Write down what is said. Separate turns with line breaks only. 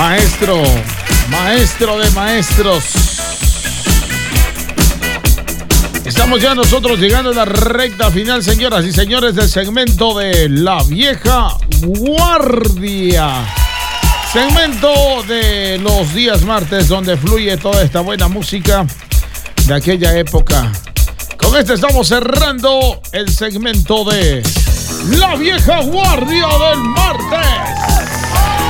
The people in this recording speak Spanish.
Maestro de maestros. Estamos ya nosotros llegando a la recta final, señoras y señores, del segmento de La Vieja Guardia. Segmento de los días martes donde fluye toda esta buena música de aquella época. Con este estamos cerrando el segmento de La Vieja Guardia del martes.